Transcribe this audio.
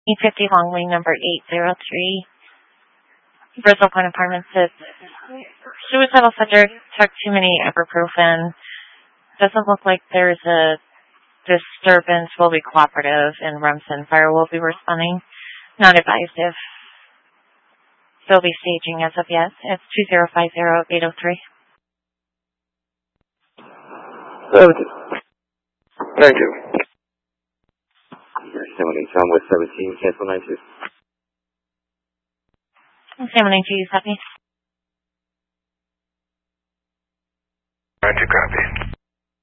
850 Longley, number 803. Bristol Point Apartments says suicidal subject took too many ibuprofen. Doesn't look like there's a disturbance. Will be cooperative, and Rumson Fire will be responding. Not advised if they'll be staging as of yet. It's 2050-803. Thank you. 7 Tom with 17, cancel 92. 792, copy.